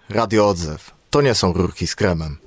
Radio Odzew. To nie są rurki z kremem.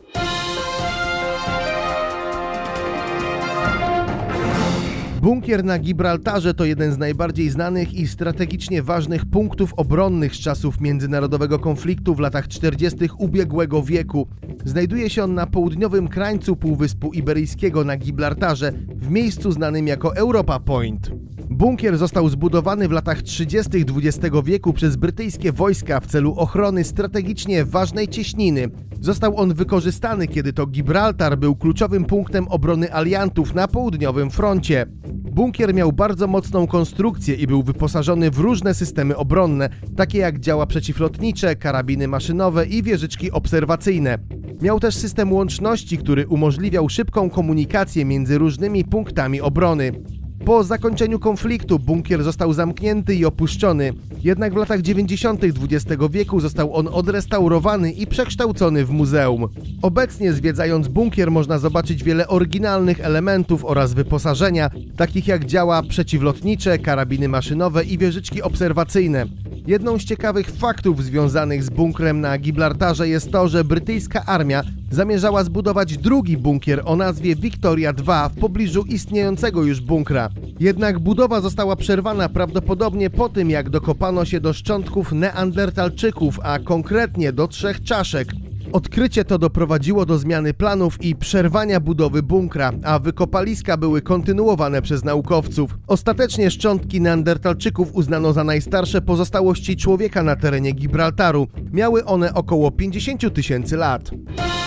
Bunkier na Gibraltarze to jeden z najbardziej znanych i strategicznie ważnych punktów obronnych z czasów międzynarodowego konfliktu w latach 40. ubiegłego wieku. Znajduje się on na południowym krańcu Półwyspu Iberyjskiego na Gibraltarze, w miejscu znanym jako Europa Point. Bunkier został zbudowany w latach 30. XX wieku przez brytyjskie wojska w celu ochrony strategicznie ważnej cieśniny. Został on wykorzystany, kiedy to Gibraltar był kluczowym punktem obrony aliantów na południowym froncie. Bunkier miał bardzo mocną konstrukcję i był wyposażony w różne systemy obronne, takie jak działa przeciwlotnicze, karabiny maszynowe i wieżyczki obserwacyjne. Miał też system łączności, który umożliwiał szybką komunikację między różnymi punktami obrony. Po zakończeniu konfliktu bunkier został zamknięty i opuszczony, jednak w latach 90. XX wieku został on odrestaurowany i przekształcony w muzeum. Obecnie zwiedzając bunkier można zobaczyć wiele oryginalnych elementów oraz wyposażenia, takich jak działa przeciwlotnicze, karabiny maszynowe i wieżyczki obserwacyjne. Jedną z ciekawych faktów związanych z bunkrem na Gibraltarze jest to, że brytyjska armia zamierzała zbudować drugi bunkier o nazwie Victoria II w pobliżu istniejącego już bunkra. Jednak budowa została przerwana prawdopodobnie po tym, jak dokopano się do szczątków neandertalczyków, a konkretnie do 3 czaszek. Odkrycie to doprowadziło do zmiany planów i przerwania budowy bunkra, a wykopaliska były kontynuowane przez naukowców. Ostatecznie szczątki neandertalczyków uznano za najstarsze pozostałości człowieka na terenie Gibraltaru. Miały one około 50 000 lat.